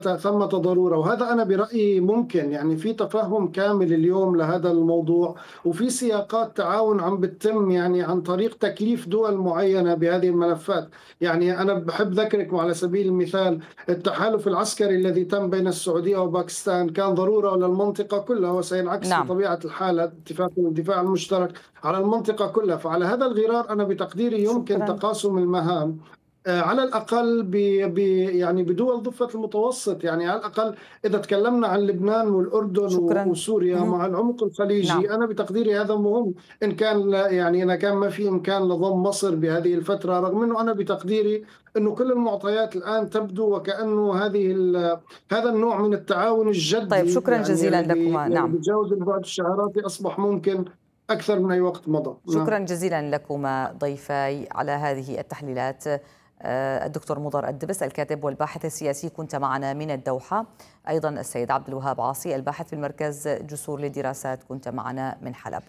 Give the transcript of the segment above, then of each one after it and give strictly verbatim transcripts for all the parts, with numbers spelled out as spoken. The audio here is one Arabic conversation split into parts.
ثمة ضرورة، وهذا أنا برأيي ممكن، يعني في تفهم كامل اليوم لهذا الموضوع، وفي سياقات تعاون عم بتتم يعني عن طريق تكليف دول معينة بهذه الملفات. يعني أنا بحب ذكرك على سبيل المثال التحالف العسكري الذي تم بين السعودية وباكستان كان ضرورة للمنطقة كلها، وسينعكس نعم. بطبيعة الحال اتفاق الدفاع المشترك على المنطقة كلها. فعلى هذا الغرار أنا بتقديري يمكن شكرا. تقاسم المهام، آه، على الأقل ب ب يعني بدول ضفة المتوسط. يعني على الأقل إذا تكلمنا عن لبنان والأردن و- شكرا. وسوريا مهم. مع العمق الخليجي، نعم. أنا بتقديري هذا مهم. إن كان لا- يعني إذا كان ما في إمكان لضم مصر بهذه الفترة، رغم أنه أنا بتقديري أنه كل المعطيات الآن تبدو وكأنه هذه ال- هذا النوع من التعاون طيب، الجدي، شكرا يعني جزيلا اللي بي- لكما. اللي نعم. بيتجاوز البعد الشعاراتي أصبح ممكن أكثر من أي وقت مضى. شكرا نعم. جزيلا لكما ضيفي على هذه التحليلات. آه، الدكتور مضر الدبس الكاتب والباحث السياسي كنت معنا من الدوحة، أيضا السيد عبد الوهاب عاصي الباحث في المركز جسور للدراسات كنت معنا من حلب.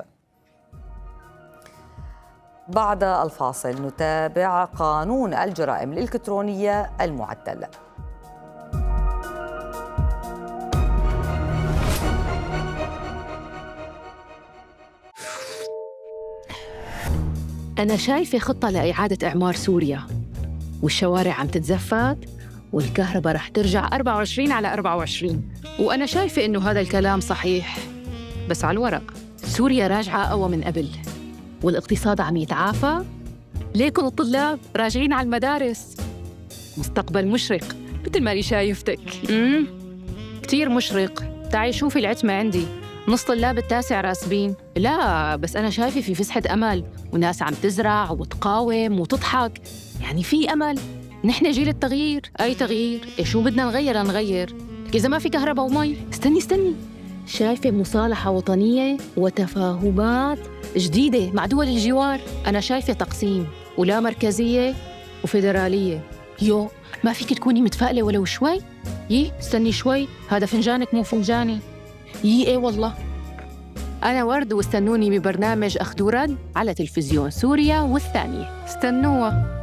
بعد الفاصل نتابع قانون الجرائم الإلكترونية المعدل. أنا شايفة خطة لإعادة إعمار سوريا، والشوارع عم تتزفت والكهرباء رح ترجع أربعة وعشرين على أربعة وعشرين. وأنا شايفة إنه هذا الكلام صحيح، بس على الورق سوريا راجعة أقوى من قبل، والاقتصاد عم يتعافى. ليكن الطلاب راجعين على المدارس. مستقبل مشرق مثل ما أنا شايفتك. امم كتير مشرق. تعي شوفي العتمة عندي، نص طلاب التاسع راسبين. لا بس أنا شايفة في فسحة أمل، وناس عم تزرع وتقاوم وتضحك. يعني في أمل. نحن جيل التغيير. أي تغيير؟ إيه شو بدنا نغير نغير؟ إذا ما في كهرباء ومي. استني استني شايفة مصالحة وطنية وتفاهمات جديدة مع دول الجوار. أنا شايفة تقسيم ولا مركزية وفيدرالية. يو ما فيك تكوني متفائلة ولو شوي؟ يي استني شوي، هذا فنجانك مو فنجاني. يي ايه والله. أنا ورد، واستنوني ببرنامج أخذ ورد على تلفزيون سوريا والثانية. استنوها.